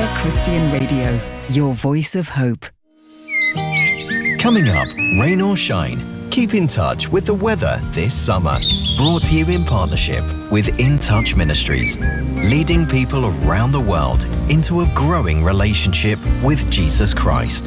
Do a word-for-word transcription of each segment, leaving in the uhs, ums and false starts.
Premier Christian Radio, your voice of hope. Coming up, rain or shine, keep in touch with the weather this summer. Brought to you in partnership with In Touch Ministries, leading people around the world into a growing relationship with Jesus Christ.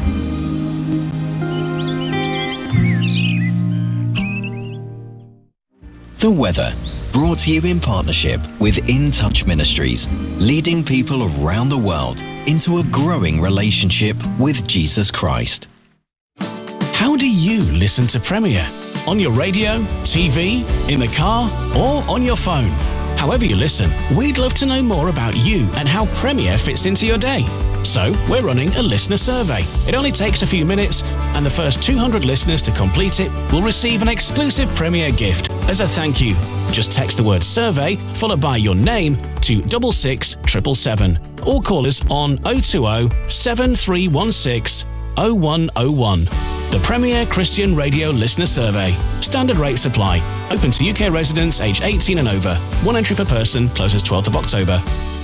The weather, brought to you in partnership with In Touch Ministries, leading people around the world into a growing relationship with Jesus Christ. How do you listen to Premier? On your radio, T V, in the car, or on your phone? However you listen, we'd love to know more about you and how Premier fits into your day. So, we're running a listener survey. It only takes a few minutes, and the first two hundred listeners to complete it will receive an exclusive Premier gift as a thank you. Just text the word survey, followed by your name, to six six seven seven seven, or call us on oh two oh, seven three one six, oh one oh one. The Premier Christian Radio Listener Survey. Standard rates apply. Open to U K residents aged eighteen and over. One entry per person. Closes twelfth of October.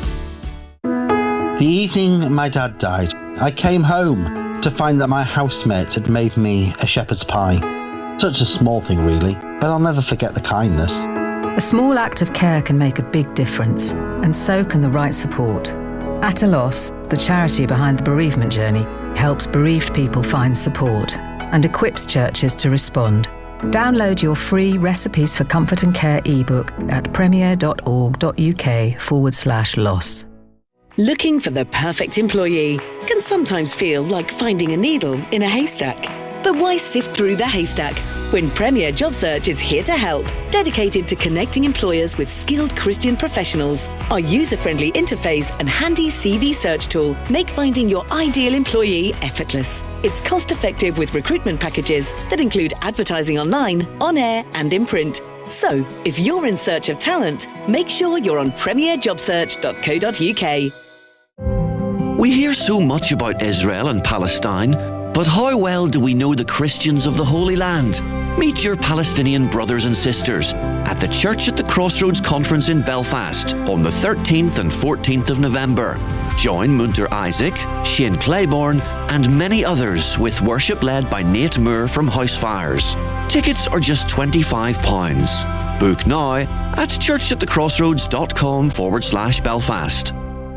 The evening my dad died, I came home to find that my housemate had made me a shepherd's pie. Such a small thing really, but I'll never forget the kindness. A small act of care can make a big difference, and so can the right support. At a Loss, the charity behind the bereavement journey, helps bereaved people find support and equips churches to respond. Download your free Recipes for Comfort and Care ebook at premier.org.uk forward slash loss. Looking for the perfect employee can sometimes feel like finding a needle in a haystack. But why sift through the haystack when Premier Job Search is here to help, dedicated to connecting employers with skilled Christian professionals? Our user-friendly interface and handy C V search tool make finding your ideal employee effortless. It's cost-effective with recruitment packages that include advertising online, on air and in print. So, if you're in search of talent, make sure you're on premier job search dot co dot uk. We hear so much about Israel and Palestine, but how well do we know the Christians of the Holy Land? Meet your Palestinian brothers and sisters at the Church at the Crossroads Conference in Belfast on the thirteenth and fourteenth of November. Join Munter Isaac, Shane Claiborne, and many others with worship led by Nate Moore from Housefires. Tickets are just twenty-five pounds. Book now at churchatthecrossroads.com forward slash Belfast.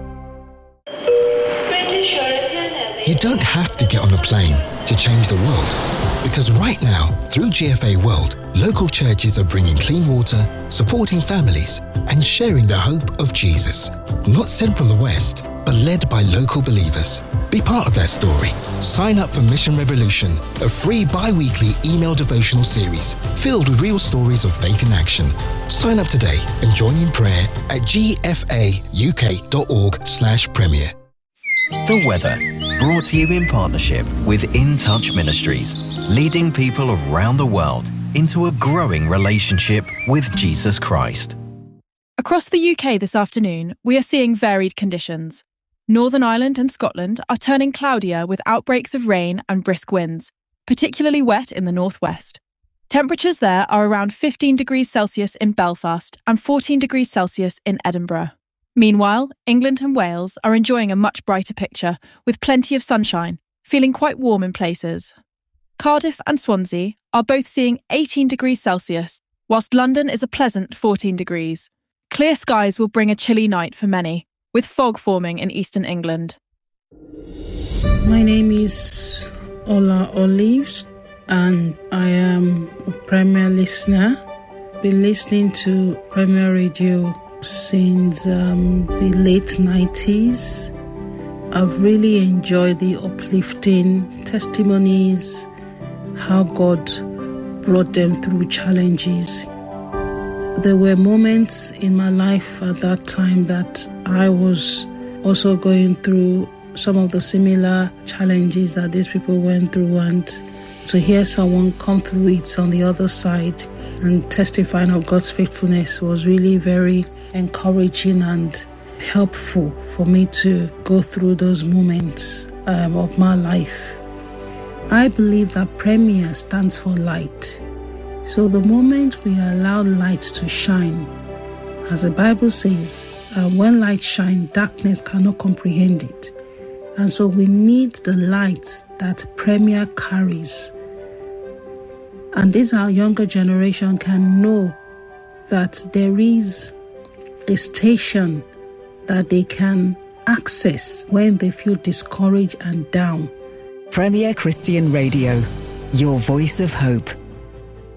You don't have to get on a plane to change the world, because right now, through G F A World, local churches are bringing clean water, supporting families, and sharing the hope of Jesus. Not sent from the West, but led by local believers. Be part of that story. Sign up for Mission Revolution, a free bi-weekly email devotional series filled with real stories of faith in action. Sign up today and join in prayer at gfauk.org slash premier. The weather, brought to you in partnership with In Touch Ministries, leading people around the world into a growing relationship with Jesus Christ. Across the U K this afternoon, we are seeing varied conditions. Northern Ireland and Scotland are turning cloudier with outbreaks of rain and brisk winds, particularly wet in the northwest. Temperatures there are around fifteen degrees Celsius in Belfast and fourteen degrees Celsius in Edinburgh. Meanwhile, England and Wales are enjoying a much brighter picture, with plenty of sunshine, feeling quite warm in places. Cardiff and Swansea are both seeing eighteen degrees Celsius, whilst London is a pleasant fourteen degrees. Clear skies will bring a chilly night for many, with fog forming in eastern England. My name is Ola Olives, and I am a Premier listener. Been listening to Premier Radio since um, the late nineties. I've really enjoyed the uplifting testimonies, how God brought them through challenges. There were moments in my life at that time that I was also going through some of the similar challenges that these people went through, and to hear someone come through it on the other side and testifying of God's faithfulness was really very encouraging and helpful for me to go through those moments um, of my life. I believe that Premier stands for light. So the moment we allow light to shine, as the Bible says, uh, when light shines, darkness cannot comprehend it. And so we need the light that Premier carries. And this our younger generation can know that there is a station that they can access when they feel discouraged and down. Premier Christian Radio, your voice of hope.